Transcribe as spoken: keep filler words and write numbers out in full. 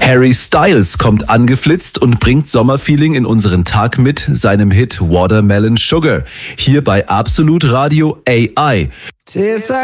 Harry Styles kommt angeflitzt und bringt Sommerfeeling in unseren Tag mit seinem Hit Watermelon Sugar. Hier bei Absolut Radio A I.